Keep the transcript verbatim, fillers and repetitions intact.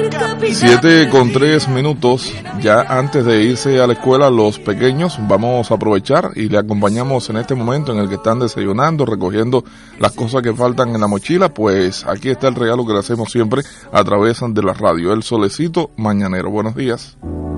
Siete con tres minutos, ya antes de irse a la escuela los pequeños, vamos a aprovechar y le acompañamos en este momento en el que están desayunando, recogiendo las cosas que faltan en la mochila. Pues aquí está el regalo que le hacemos siempre a través de la radio, el solecito mañanero. Buenos días.